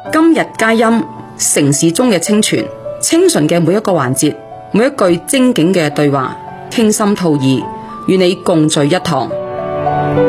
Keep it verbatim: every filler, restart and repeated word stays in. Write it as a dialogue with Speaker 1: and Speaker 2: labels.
Speaker 1: 今日佳音，城市中嘅清泉，清純嘅每一個環節，每一句精警嘅對話，傾心吐意，與你共聚一堂。